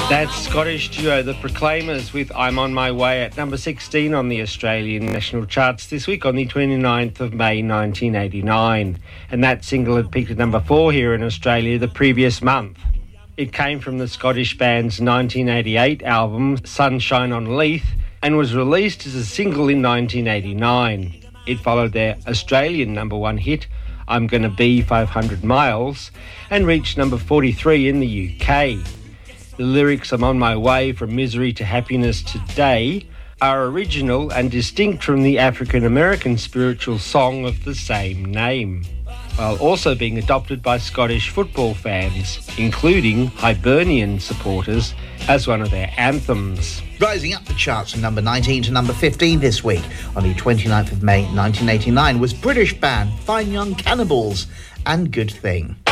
That's Scottish duo The Proclaimers with I'm On My Way at number 16 on the Australian national charts this week on the 29th of May 1989. And that single had peaked at number 4 here in Australia the previous month. It came from the Scottish band's 1988 album Sunshine on Leith and was released as a single in 1989. It followed their Australian number 1 hit I'm Gonna Be 500 Miles and reached number 43 in the UK. The lyrics I'm on my way from misery to happiness today are original and distinct from the African-American spiritual song of the same name, while also being adopted by Scottish football fans, including Hibernian supporters, as one of their anthems. Rising up the charts from number 19 to number 15 this week on the 29th of May 1989 was British band Fine Young Cannibals and Good Thing.